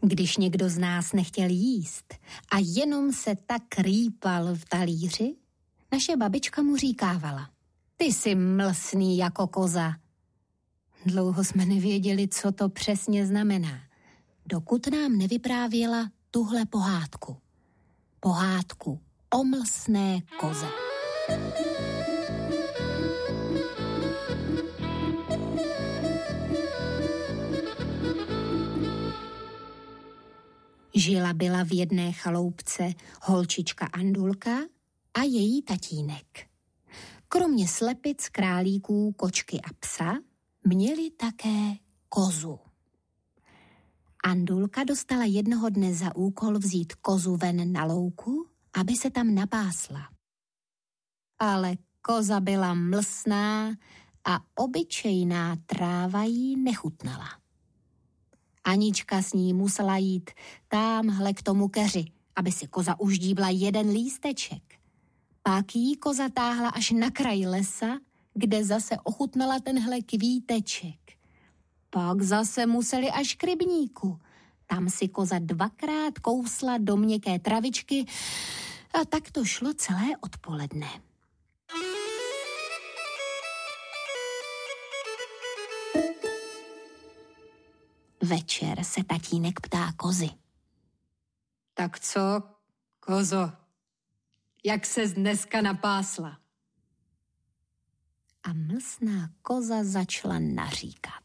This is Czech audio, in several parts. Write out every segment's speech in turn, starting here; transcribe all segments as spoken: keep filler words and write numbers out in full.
Když někdo z nás nechtěl jíst a jenom se tak rýpal v talíři, naše babička mu říkávala: ty jsi mlsný jako koza. Dlouho jsme nevěděli, co to přesně znamená, dokud nám nevyprávěla tuhle pohádku. Pohádku o mlsné koze. Žila byla v jedné chaloupce holčička Andulka a její tatínek. Kromě slepic, králíků, kočky a psa měli také kozu. Andulka dostala jednoho dne za úkol vzít kozu ven na louku, aby se tam napásla. Ale koza byla mlsná a obyčejná tráva jí nechutnala. Anička s ní musela jít támhle k tomu keři, aby si koza uždíbla jeden lísteček. Pak jí koza táhla až na kraj lesa, kde zase ochutnala tenhle kvíteček. Pak zase museli až k rybníku. Tam si koza dvakrát kousla do měkké travičky a tak to šlo celé odpoledne. Večer se tatínek ptá kozy: tak co, kozo, jak ses dneska napásla? A mlsná koza začala naříkat: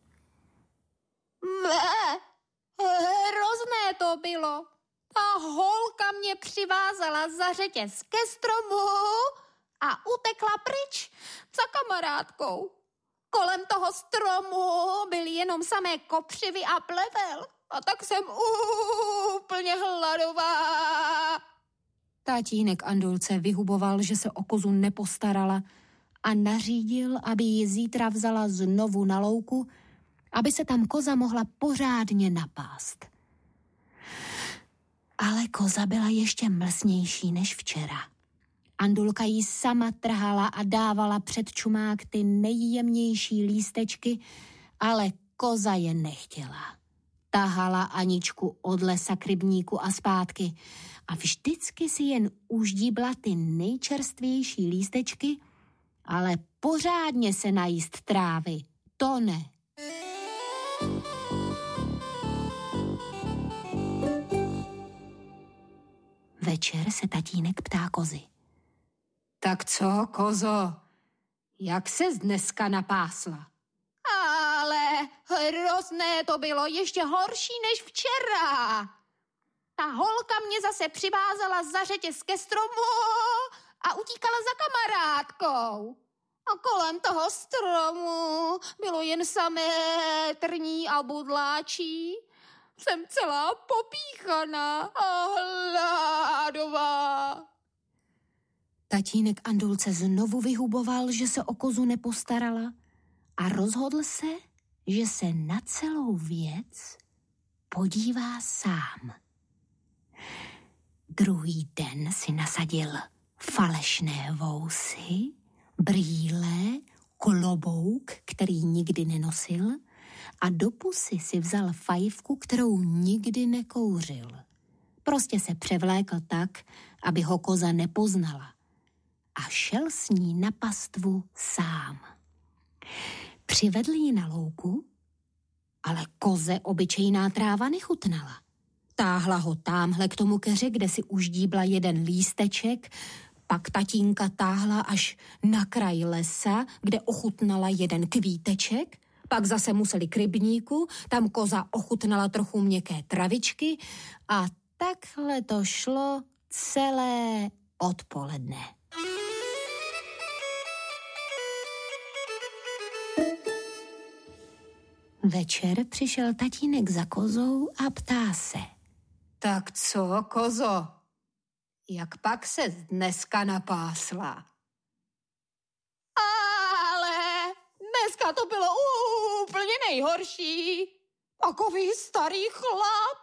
Mé, hrozné to bylo. Ta holka mě přivázala za řetěz ke stromu a utekla pryč za kamarádkou. Kolem toho stromu byly jenom samé kopřivy a plevel, a tak jsem úplně hladová. Tatínek Andulce vyhuboval, že se o kozu nepostarala, a nařídil, aby ji zítra vzala znovu na louku, aby se tam koza mohla pořádně napást. Ale koza byla ještě mlsnější než včera. Andulka jí sama trhala a dávala před čumák ty nejjemnější lístečky, ale koza je nechtěla. Tahala Aničku od lesa k rybníku a zpátky a vždycky si jen uždíbla ty nejčerstvější lístečky, ale pořádně se najíst trávy, to ne. Večer se tatínek ptá kozy: tak co, kozo, jak ses dneska napásla? Ale hrozné to bylo, ještě horší než včera. Ta holka mě zase přivázala za řetěz ke stromu a utíkala za kamarádkou. A kolem toho stromu bylo jen samé trní a budláčí. Jsem celá popíchaná a hladová. Tatínek Andulce znovu vyhuboval, že se o kozu nepostarala, a rozhodl se, že se na celou věc podívá sám. Druhý den si nasadil falešné vousy, brýle, klobouk, který nikdy nenosil, a do pusy si vzal fajfku, kterou nikdy nekouřil. Prostě se převlékl tak, aby ho koza nepoznala, a šel s ní na pastvu sám. Přivedl ji na louku, ale koze obyčejná tráva nechutnala. Táhla ho támhle k tomu keři, kde si uždíbla jeden lísteček, pak tatínka táhla až na kraj lesa, kde ochutnala jeden kvíteček, pak zase museli k rybníku, tam koza ochutnala trochu měkké travičky a takhle to šlo celé odpoledne. Večer přišel tatínek za kozou a ptá se: tak co, kozo, jak pak ses dneska napásla? Ale dneska to bylo úplně nejhorší. Takový starý chlap